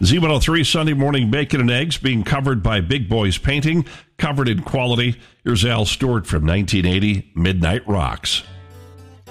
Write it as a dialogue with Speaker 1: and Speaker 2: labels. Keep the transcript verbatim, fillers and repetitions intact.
Speaker 1: Z one oh three Sunday Morning Bacon and Eggs being covered by Big Boys Painting, covered in quality. Here's Al Stewart from nineteen eighty, Midnight Rocks.